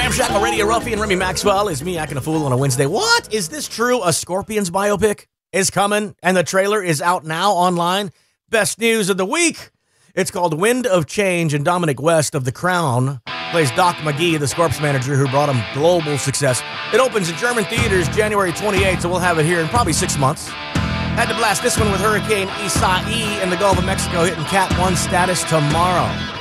Ramshackle Radio Ruffy and Remy Maxwell is me acting a fool on a Wednesday. What? Is this true? A Scorpions biopic is coming, and the trailer is out now online. Best news of the week. It's called Wind of Change, and Dominic West of The Crown plays Doc McGee, the Scorps manager who brought him global success. It opens in German theaters January 28th, so we'll have it here in probably 6 months. Had to blast this one with Hurricane Isai in the Gulf of Mexico hitting Cat 1 status tomorrow.